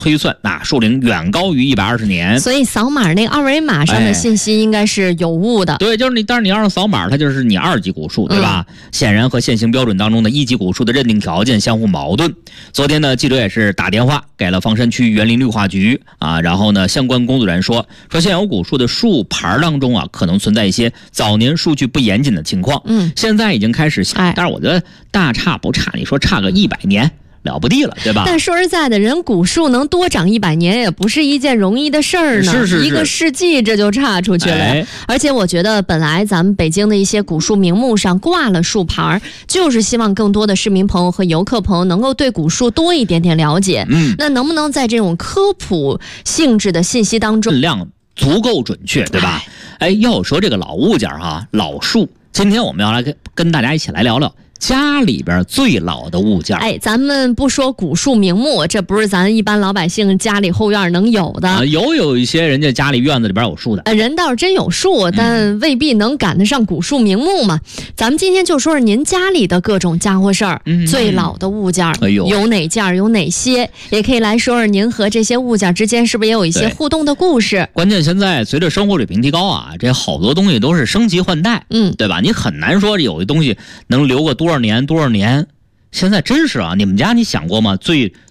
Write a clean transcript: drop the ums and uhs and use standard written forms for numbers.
推算树龄远高于120年， 所以扫码那个二维码上的信息应该是有误的。 对，就是但是你要是扫码，它就是你2级古树，对吧？显然和现行标准当中的1级古树的认定条件相互矛盾。昨天呢，记者也是打电话给了房山区园林绿化局然后呢，相关工作人员说现有古树的树牌当中可能存在一些早年数据不严谨的情况。现在已经开始，但是我觉得大差不差，你说差个100年。了不地了，对吧？ 但说实在的，人古树能多长100年也不是一件容易的事儿呢。 是一个世纪这就差出去了。而且我觉得，本来咱们北京的一些古树名木上挂了树牌，就是希望更多的市民朋友和游客朋友能够对古树多一点点了解。那能不能在这种科普性质的信息当中， 尽量足够准确，对吧？要说这个老物件老树，今天我们要来跟大家一起来聊聊。家里边最老的物件， 咱们不说古树名木，这不是咱一般老百姓家里后院能有的。 有一些人家家里院子里边有树的， 人倒是真有树，但未必能赶得上古树名木嘛。咱们今天就说说您家里的各种家伙事儿，最老的物件有哪件，有哪些，也可以来说说您和这些物件之间是不是也有一些互动的故事。 关键现在随着生活水平提高这好多东西都是升级换代，对吧？你很难说有的东西能留个多少年。现在真是你们家你想过吗？最